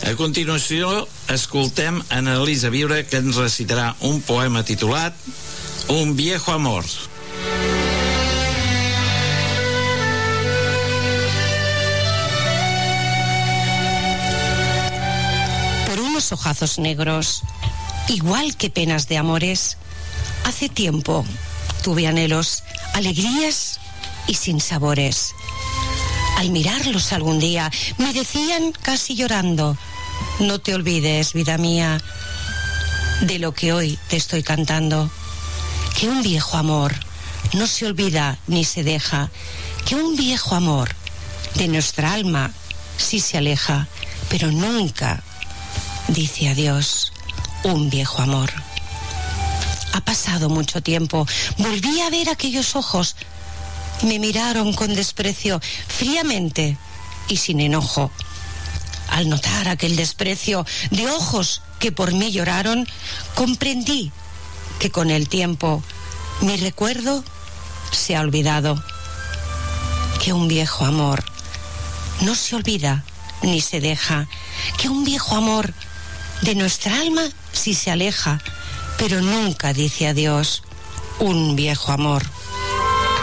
A continuació, escoltem Annalisa Viure, que ens recitarà un poema titulat Un viejo amor. Por unos ojazos negros, igual que penas de amores, hace tiempo tuve anhelos, alegrías y sinsabores. Al mirarlos algún día, me decían casi llorando: no te olvides, vida mía, de lo que hoy te estoy cantando. Que un viejo amor no se olvida ni se deja, que un viejo amor de nuestra alma sí se aleja, pero nunca dice adiós un viejo amor. Ha pasado mucho tiempo, volví a ver aquellos ojos, me miraron con desprecio, fríamente y sin enojo. Al notar aquel desprecio de ojos que por mí lloraron, comprendí que con el tiempo mi recuerdo se ha olvidado. Que un viejo amor no se olvida ni se deja, que un viejo amor de nuestra alma sí se aleja, pero nunca dice adiós un viejo amor.